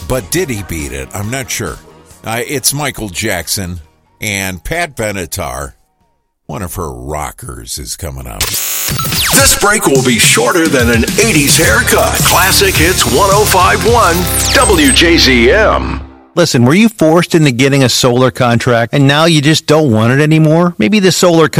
But did he beat it? I'm not sure. It's Michael Jackson, and Pat Benatar, one of her rockers, is coming up. This break will be shorter than an 80s haircut. Classic Hits 105.1 WJZM. Listen, were you forced into getting a solar contract and now you just don't want it anymore? Maybe the solar